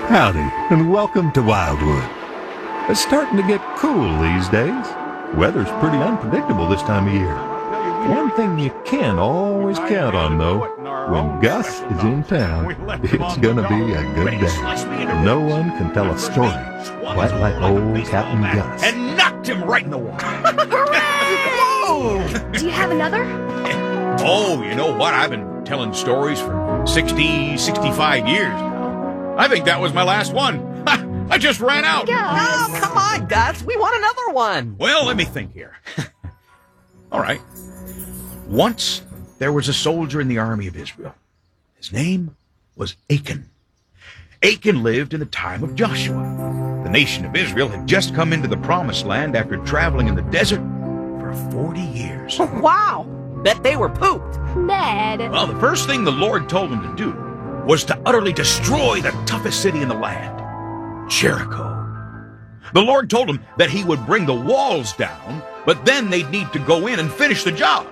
Howdy, and welcome to Wildwood. It's starting to get cool these days. Weather's pretty unpredictable this time of year. One thing you can always count on, though, when Gus is in town, it's gonna be a good day. No one can tell a story quite like old Captain Gus. And knocked him right in the water. Whoa! Do you have another? Oh, you know what? I've been telling stories for 65 years now. I think that was my last one. I just ran out. Oh, come on, Gus. We want another one. Well, let me think here. All right. Once there was a soldier in the army of Israel. His name was Achan. Achan lived in the time of Joshua. The nation of Israel had just come into the promised land after traveling in the desert for 40 years. Wow. Bet they were pooped. Ned. Well, the first thing the Lord told him to do was to utterly destroy the toughest city in the land, Jericho. The Lord told him that he would bring the walls down, but then they'd need to go in and finish the job.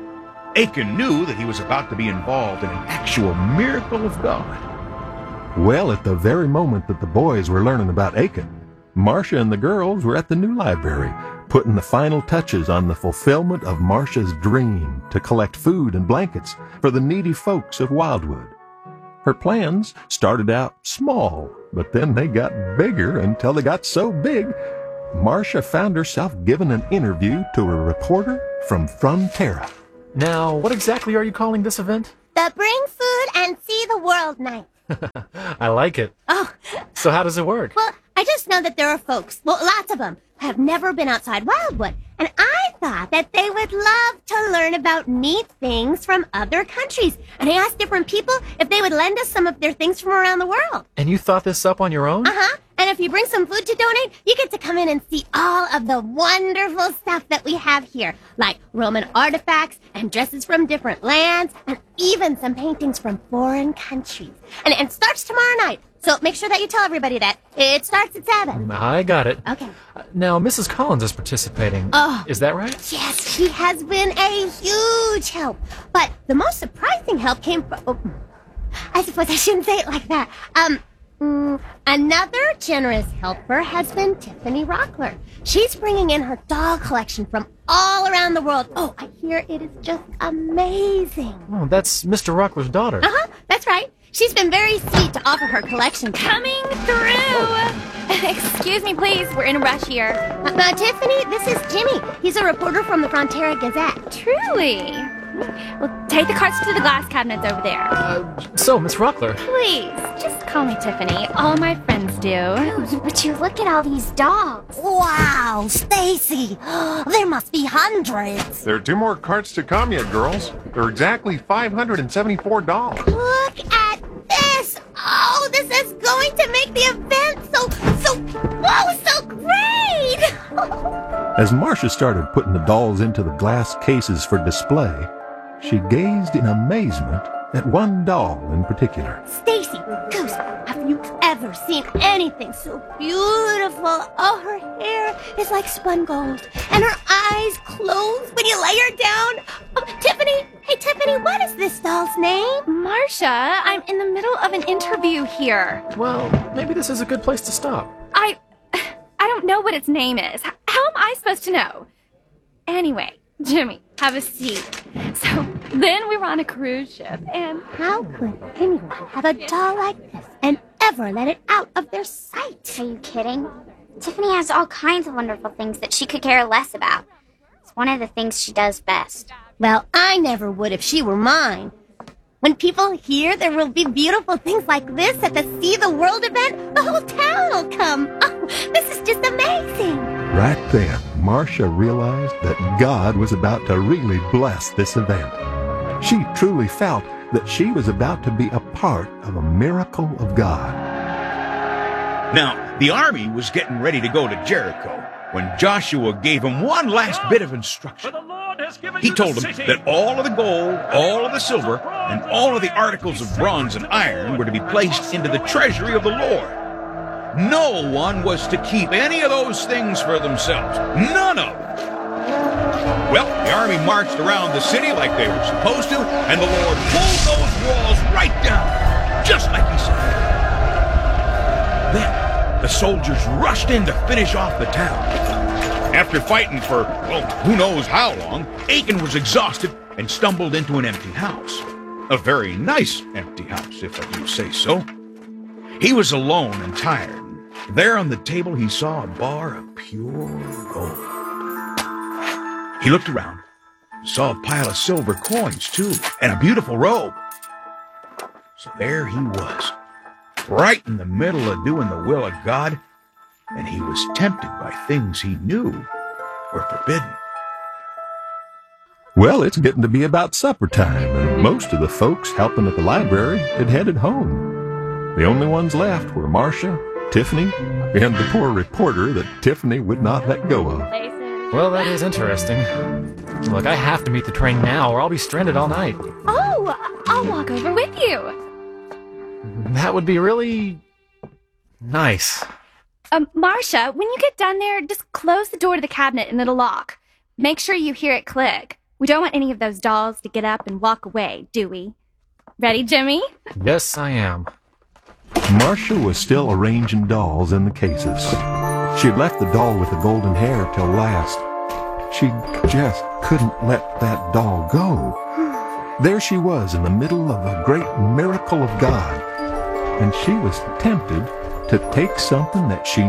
Achan knew that he was about to be involved in an actual miracle of God. Well, at the very moment that the boys were learning about Achan, Marcia and the girls were at the new library, putting the final touches on the fulfillment of Marcia's dream to collect food and blankets for the needy folks of Wildwood. Her plans started out small, but then they got bigger until they got so big, Marcia found herself giving an interview to a reporter from Frontera. Now, what exactly are you calling this event? The Bring Food and See the World Night. I like it. Oh. So how does it work? Well, I just know that there are folks, well, lots of them, who have never been outside Wildwood. And I thought that they would love to learn about neat things from other countries. And I asked different people if they would lend us some of their things from around the world. And you thought this up on your own? Uh-huh. And if you bring some food to donate, you get to come in and see all of the wonderful stuff that we have here, like Roman artifacts and dresses from different lands, and even some paintings from foreign countries. And it starts tomorrow night, so make sure that you tell everybody that. It starts at 7. I got it. Okay. Now, Mrs. Collins is participating. Oh. Is that right? Yes, she has been a huge help. But the most surprising help came from... Oh, I suppose I shouldn't say it like that. Another generous helper has been Tiffany Rockler. She's bringing in her doll collection from all around the world. Oh, I hear it is just amazing. Oh, that's Mr. Rockler's daughter. Uh-huh, that's right. She's been very sweet to offer her collection. Coming through. Excuse me, please. We're in a rush here. Tiffany, this is Jimmy. He's a reporter from the Frontera Gazette. Truly. Well, take the carts to the glass cabinets over there. So, Miss Rockler. Please, just call me Tiffany. All my friends do. But you look at all these dolls. Wow, Stacy. There must be hundreds. There are 2 more carts to come yet, girls. They're exactly $574. Look at this. Oh, this is going to make the event so great. As Marcia started putting the dolls into the glass cases for display, she gazed in amazement at one doll in particular. Stacy, Goose, have you ever seen anything so beautiful? Oh, her hair is like spun gold, and her eyes close when you lay her down. Oh, Tiffany, hey Tiffany, what is this doll's name? Marcia, I'm in the middle of an interview here. Well, maybe this is a good place to stop. I don't know what its name is. How am I supposed to know? Anyway, Jimmy, have a seat. So then we were on a cruise ship, and How could anyone have a doll like this and ever let it out of their sight? Are you kidding? Tiffany has all kinds of wonderful things that she could care less about. It's one of the things she does best. Well, I never would if she were mine. When people hear there will be beautiful things like this at the See the World event, the whole town will come. Oh, this is just amazing. Right then, Marcia realized that God was about to really bless this event. She truly felt that she was about to be a part of a miracle of God. Now, the army was getting ready to go to Jericho when Joshua gave him one last bit of instruction. He told them that all of the gold, all of the silver, and all of the articles of bronze and iron were to be placed into the treasury of the Lord. No one was to keep any of those things for themselves. None of them. Well, the army marched around the city like they were supposed to, and the Lord pulled those walls right down, just like he said. soldiers rushed in to finish off the town. After fighting for, well, who knows how long, Achan was exhausted and stumbled into an empty house. A very nice empty house, if I do say so. He was alone and tired. There on the table he saw a bar of pure gold. He looked around, saw a pile of silver coins too, and a beautiful robe. So there he was, right in the middle of doing the will of God, and he was tempted by things he knew were forbidden. Well, it's getting to be about supper time, and most of the folks helping at the library had headed home. The only ones left were Marcia, Tiffany, and the poor reporter that Tiffany would not let go of. Well, that is interesting. Look, I have to meet the train now, or I'll be stranded all night. Oh, I'll walk over with you. That would be really nice. Marcia, when you get done there, just close the door to the cabinet and it'll lock. Make sure you hear it click. We don't want any of those dolls to get up and walk away, do we? Ready, Jimmy? Yes, I am. Marcia was still arranging dolls in the cases. She had left the doll with the golden hair till last. She just couldn't let that doll go. There she was in the middle of a great miracle of God, and she was tempted to take something that she